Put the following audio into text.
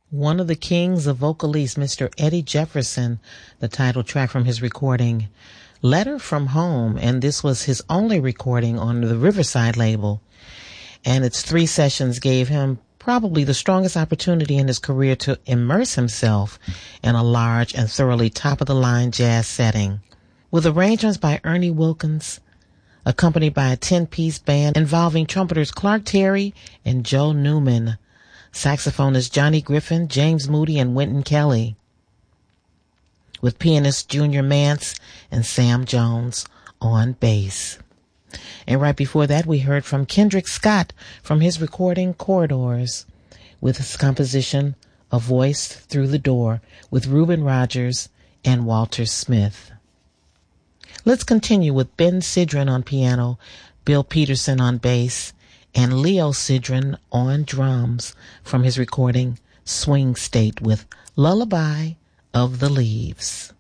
One of the kings of vocalists, Mr. Eddie Jefferson, the title track from his recording, Letter from Home, and this was his only recording on the Riverside label. And its 3 sessions gave him probably the strongest opportunity in his career to immerse himself in a large and thoroughly top-of-the-line jazz setting. With arrangements by Ernie Wilkins, accompanied by a 10-piece band involving trumpeters Clark Terry and Joe Newman, saxophonists Johnny Griffin, James Moody, and Wynton Kelly, with pianists Junior Mance and Sam Jones on bass. And right before that, we heard from Kendrick Scott from his recording Corridors, with his composition A Voice Through the Door with Reuben Rogers and Walter Smith. Let's continue with Ben Sidran on piano, Bill Peterson on bass, and Leo Sidran on drums from his recording Swing State with Lullaby of the Leaves.